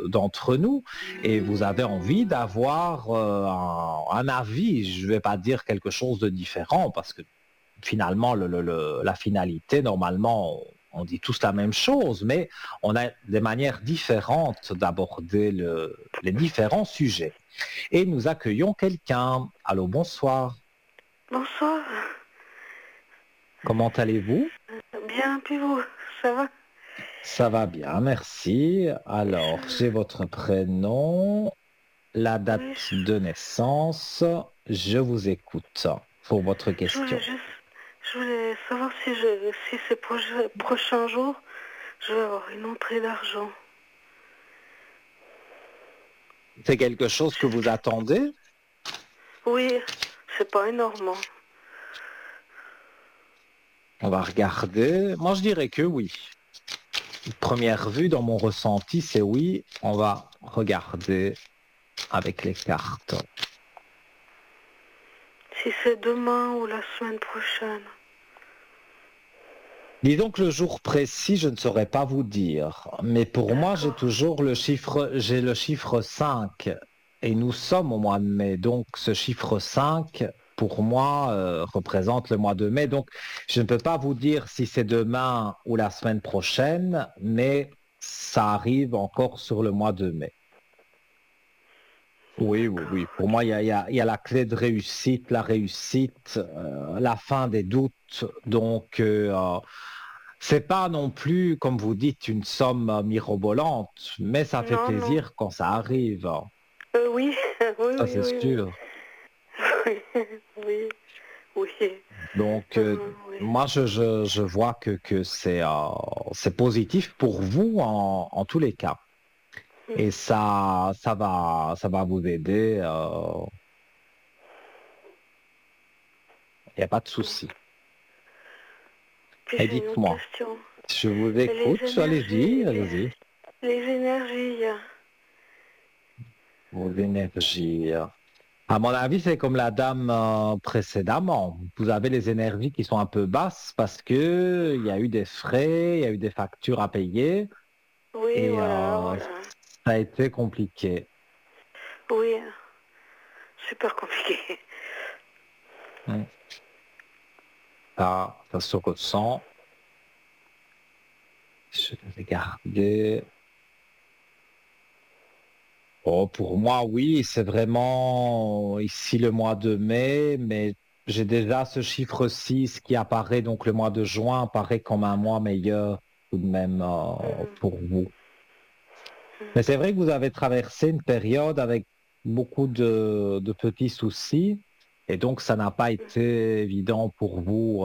d'entre nous et vous avez envie d'avoir un avis, je ne vais pas dire quelque chose de différent parce que finalement, la finalité, normalement, on dit tous la même chose, mais on a des manières différentes d'aborder les différents sujets. Et nous accueillons quelqu'un. Allô, bonsoir. Bonsoir. Comment allez-vous? Bien, puis vous, ça va? Ça va bien, merci. Alors, j'ai votre prénom, la Oui, date de naissance. Je vous écoute pour votre je voulais question. juste, je voulais savoir si ces prochains jours, je vais avoir une entrée d'argent. C'est quelque chose que vous attendez? Oui, c'est pas énorme. On va regarder. Moi, je dirais que oui. Première vue, dans mon ressenti, c'est oui. On va regarder avec les cartes. Si c'est demain ou la semaine prochaine. Disons que le jour précis, je ne saurais pas vous dire. Mais pour moi, D'accord. j'ai le chiffre 5. Et nous sommes au mois de mai. Donc, ce chiffre 5, pour moi, représente le mois de mai. Donc, je ne peux pas vous dire si c'est demain ou la semaine prochaine, mais ça arrive encore sur le mois de mai. Oui, oui, D'accord. oui. Pour moi, il y a la clé de réussite, la réussite, la fin des doutes. Donc, c'est pas non plus, comme vous dites, une somme mirobolante, mais ça fait Non, non. plaisir quand ça arrive. Oui, oui, Ça, oui, c'est oui, oui. sûr. Oui, oui, oui. Donc, Oui. moi, je vois que c'est positif pour vous en tous les cas. Et ça va vous aider. Il n'y a pas de souci. Puis Et j'ai une autre dites-moi, question. je vous Et les écoute. Allez-y, énergies, allez-y. les énergies. Vos énergies. À mon avis, c'est comme la dame précédemment. Vous avez les énergies qui sont un peu basses parce que il y a eu des frais, il y a eu des factures à payer Oui, et voilà, voilà. ça a été compliqué. Oui, super compliqué. Mm. Ça se ressent. Je vais regarder. Oh, pour moi, oui, c'est vraiment ici le mois de mai, mais j'ai déjà ce chiffre 6 qui apparaît, donc le mois de juin apparaît comme un mois meilleur tout de même Mhm. pour vous. Mais c'est vrai que vous avez traversé une période avec beaucoup de petits soucis, et donc ça n'a pas été évident pour vous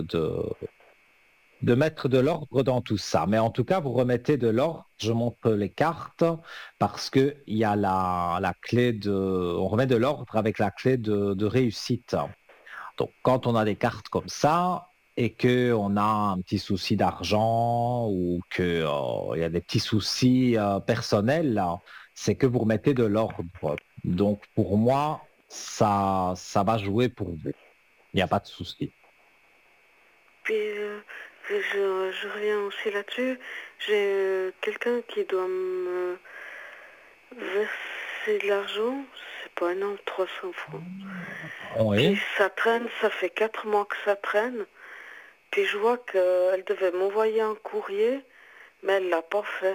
de mettre de l'ordre dans tout ça. Mais en tout cas, vous remettez de l'ordre. Je montre les cartes parce que il y a la clé on remet de l'ordre avec la clé de réussite. Donc, quand on a des cartes comme ça et que on a un petit souci d'argent ou que il y a des petits soucis personnels, là, c'est que vous remettez de l'ordre. Donc, pour moi, ça va jouer pour vous. Il n'y a pas de souci. Puis je reviens aussi là-dessus. J'ai quelqu'un qui doit me verser de l'argent. C'est pas énorme, 300 francs. Puis Oui. ça traîne, ça fait 4 mois que ça traîne. Puis je vois qu'elle devait m'envoyer un courrier, mais elle l'a pas fait.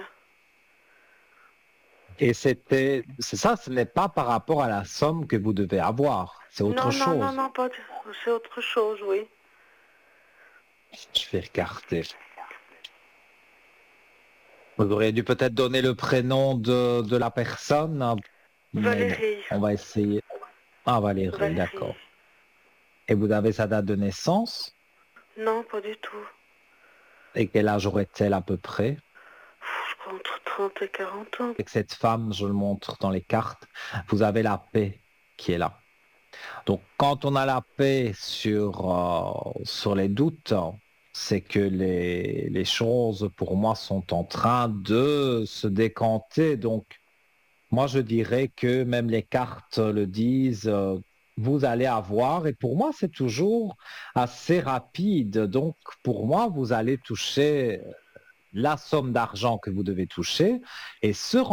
Et c'est ça, ce n'est pas par rapport à la somme que vous devez avoir, c'est autre Non, non, non, chose. non, pas du... C'est autre chose, oui. Je vais regarder. Vous auriez dû peut-être donner le prénom de la personne, hein, mais bon, Valérie. on va essayer. Ah, Valérie, Valérie. d'accord. Et vous avez sa date de naissance? Non, pas du tout. Et quel âge aurait-elle à peu près? Je crois entre 30 et 40 ans. Et que cette femme, je le montre dans les cartes, vous avez la paix qui est là. Donc, quand on a la paix sur les doutes, c'est que les choses, pour moi, sont en train de se décanter. Donc, moi, je dirais que même les cartes le disent, vous allez avoir, et pour moi, c'est toujours assez rapide. Donc, pour moi, vous allez toucher la somme d'argent que vous devez toucher, et ce